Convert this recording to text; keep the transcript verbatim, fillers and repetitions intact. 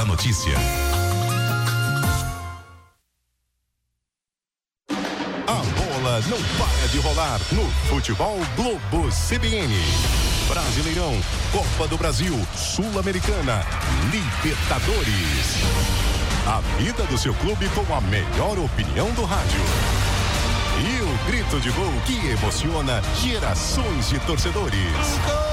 notícia. A bola não para de rolar no Futebol Globo C B N. Brasileirão, Copa do Brasil, Sul-Americana, Libertadores. A vida do seu clube com a melhor opinião do rádio. E o grito de gol que emociona gerações de torcedores.